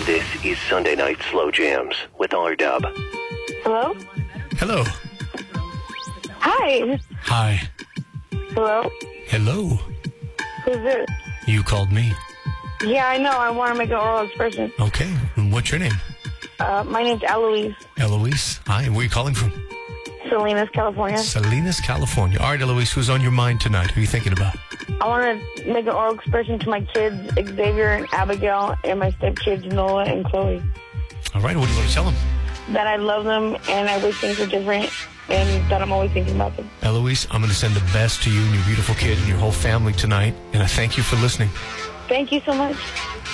This is Sunday Night Slow Jams with R-Dub. Hello? Hello. Hi. Hi. Hello? Hello. Who's this? You called me. Yeah, I know. I want to make an oral expression. Okay. And what's your name? My name's Eloise. Eloise. Hi. Where are you calling from? Salinas, California. Salinas, California. All right, Eloise, who's on your mind tonight? Who are you thinking about? I want to make an oral expression to my kids, Xavier and Abigail, and my stepkids, Noah and Chloe. All right. What do you want to tell them? That I love them and I wish things were different and that I'm always thinking about them. Eloise, I'm going to send the best to you and your beautiful kid and your whole family tonight, and I thank you for listening. Thank you so much.